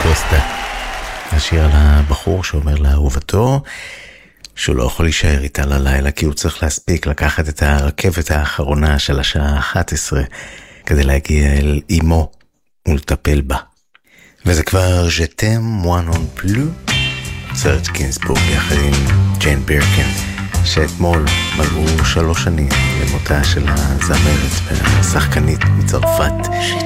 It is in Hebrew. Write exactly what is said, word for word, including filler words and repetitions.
קוסטה. השיר על הבחור שאומר לאהובתו שהוא לא יכול להישאר איתה ללילה כי הוא צריך להספיק לקחת את הרכבת האחרונה של השעה אחת עשרה כדי להגיע אל אמו ולטפל בה. וזה כבר Je t'aime moi non plus, סרט גינסבורג יחד עם ג'יין בירקין, שאתמול מלאו שלוש שנים למותה של הזמרת והשחקנית מצרפת